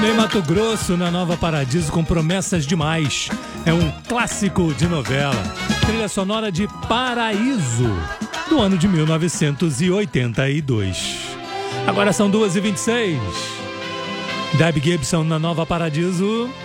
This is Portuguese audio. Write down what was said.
Ney Matogrosso na Nova Paradiso com Promessas Demais. É um clássico de novela. Trilha sonora de Paraíso, do ano de 1982. Agora são 2h26. Debbie Gibson na Nova Paradiso.